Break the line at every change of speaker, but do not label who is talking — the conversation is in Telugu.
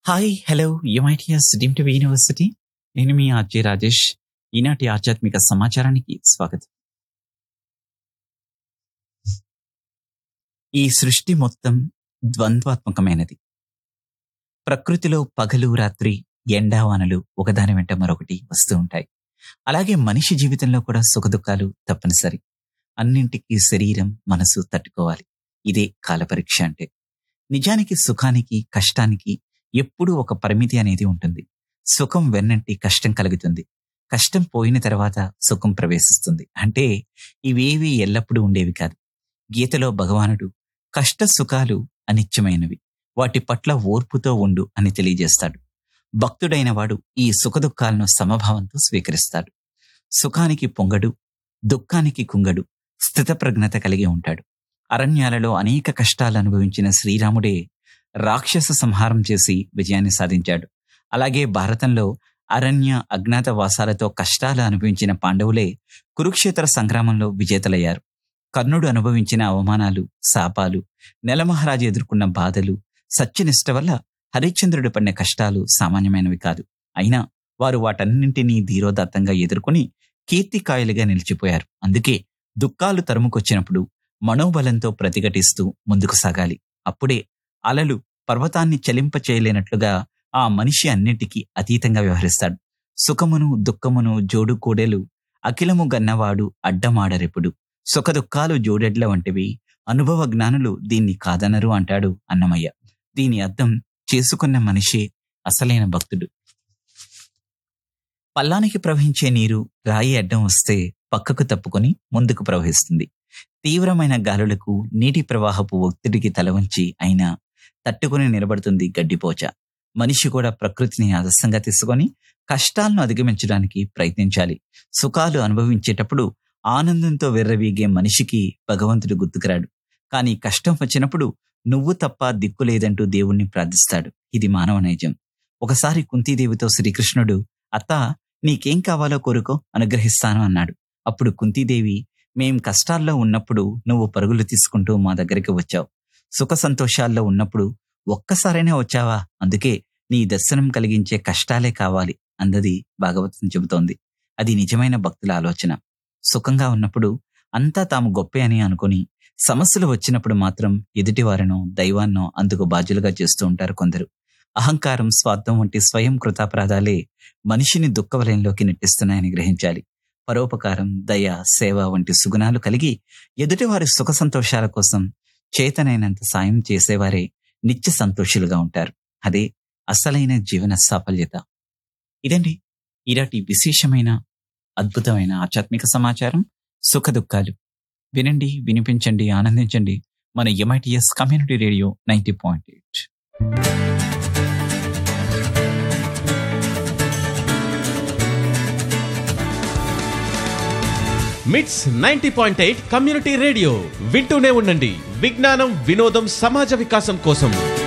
Hi hello MITS deemed to be university. నేను మీ ఆర్జే రాజేష్. ఈనాటి ఆధ్యాత్మిక సమాచారానికి స్వాగతం. ఈ సృష్టి మొత్తం ద్వంద్వాత్మకమైనది. ప్రకృతిలో పగలు రాత్రి ఎండావానలు ఒకదాని వెంట మరొకటి వస్తూ ఉంటాయి. అలాగే మనిషి జీవితంలో కూడా సుఖదుఖాలు తప్పనిసరి. అన్నింటికీ శరీరం మనసు తట్టుకోవాలి. ఇదే కాలపరీక్ష అంటే. నిజానికి సుఖానికి కష్టానికి ఎప్పుడూ ఒక పరిమితి అనేది ఉంటుంది. సుఖం వెన్నంటి కష్టం కలుగుతుంది. కష్టం పోయిన తర్వాత సుఖం ప్రవేశిస్తుంది. అంటే ఇవేవి ఎల్లప్పుడూ ఉండేవి కాదు. గీతలో భగవానుడు కష్ట సుఖాలు అనిత్యమైనవి, వాటి పట్ల ఓర్పుతో ఉండు అని తెలియజేస్తాడు. భక్తుడైన వాడు ఈ సుఖదుఖాలను సమభావంతో స్వీకరిస్తాడు. సుఖానికి పొంగడు, దుఃఖానికి కుంగడు, స్థితప్రజ్ఞత కలిగి ఉంటాడు. అరణ్యాలలో అనేక కష్టాలు అనుభవించిన శ్రీరాముడే రాక్షస సంహారం చేసి విజయాన్ని సాధించాడు. అలాగే భారతంలో అరణ్య అజ్ఞాతవాసాలతో కష్టాలు అనుభవించిన పాండవులే కురుక్షేత్ర సంగ్రామంలో విజేతలయ్యారు. కర్ణుడు అనుభవించిన అవమానాలు, శాపాలు, నెలమహారాజు ఎదుర్కొన్న బాధలు, సత్యనిష్ట వల్ల హరిశ్చంద్రుడు పడిన కష్టాలు సామాన్యమైనవి కాదు. అయినా వారు వాటన్నింటినీ ధీరోదాత్తంగా ఎదుర్కొని కీర్తికాయలుగా నిలిచిపోయారు. అందుకే దుఃఖాలు తరుముకొచ్చినప్పుడు మనోబలంతో ప్రతిఘటిస్తూ ముందుకు సాగాలి. అప్పుడే అలలు పర్వతాన్ని చలింప చేయలేనట్లుగా ఆ మనిషి అన్నిటికీ అతీతంగా వ్యవహరిస్తాడు. సుఖమును దుఃఖమును జోడు కూడెలు అఖిలము గన్నవాడు అడ్డమాడరెప్పుడు, సుఖదుఖాలు జోడెడ్ల వంటివి, అనుభవ జ్ఞానులు దీన్ని కాదనరు అంటాడు అన్నమయ్య. దీని అర్థం చేసుకున్న మనిషే అసలైన భక్తుడు. పల్లానికి ప్రవహించే నీరు రాయి అడ్డం వస్తే పక్కకు తప్పుకొని ముందుకు ప్రవహిస్తుంది. తీవ్రమైన గాలులకు నీటి ప్రవాహపు ఒత్తిడికి తలవంచి అయినా తట్టుకుని నిలబడుతుంది గడ్డిపోచ. మనిషి కూడా ప్రకృతిని ఆదర్శంగా తీసుకొని కష్టాలను అధిగమించడానికి ప్రయత్నించాలి. సుఖాలు అనుభవించేటప్పుడు ఆనందంతో వెర్రవీగే మనిషికి భగవంతుడు గుర్తుకురాడు. కానీ కష్టం వచ్చినప్పుడు నువ్వు తప్ప దిక్కు లేదంటూ దేవుణ్ణి ప్రార్థిస్తాడు. ఇది మానవ నైజం. ఒకసారి కుంతీదేవితో శ్రీకృష్ణుడు, అత్తా నీకేం కావాలో కోరుకో, అనుగ్రహిస్తాను అన్నాడు. అప్పుడు కుంతీదేవి, మేం కష్టాల్లో ఉన్నప్పుడు నువ్వు పరుగులు తీసుకుంటూ మా దగ్గరికి వచ్చావు. సుఖ సంతోషాల్లో ఉన్నప్పుడు ఒక్కసారైనా వచ్చావా? అందుకే నీ దర్శనం కలిగించే కష్టాలే కావాలి అన్నది భాగవతం చెబుతోంది. అది నిజమైన భక్తుల ఆలోచన. సుఖంగా ఉన్నప్పుడు అంతా తాము గొప్పే అని అనుకుని సమస్యలు వచ్చినప్పుడు మాత్రం ఎదుటివారినో దైవాన్నో అందుకు బాధ్యులుగా చేస్తూ ఉంటారు కొందరు. అహంకారం, స్వార్థం వంటి స్వయం కృతాపరాధాలే మనిషిని దుఃఖవలయంలోకి నెట్టిస్తున్నాయని గ్రహించాలి. పరోపకారం, దయ, సేవ వంటి సుగుణాలు కలిగి ఎదుటివారి సుఖ సంతోషాల కోసం చేతనైనంత సాయం చేసేవారే నిత్య సంతోషులుగా ఉంటారు. అదే అసలైన జీవన సాఫల్యత. ఇదండి ఈనాటి విశేషమైన అద్భుతమైన ఆధ్యాత్మిక సమాచారం. సుఖ దుఃఖాలు వినండి, వినిపించండి, ఆనందించండి. మన ఎంఐటిఎస్ కమ్యూనిటీ రేడియో 90.8.
మిట్స్ 90.8 కమ్యూనిటీ రేడియో వింటూనే ఉండండి. విజ్ఞానం, వినోదం, సమాజ వికాసం కోసం.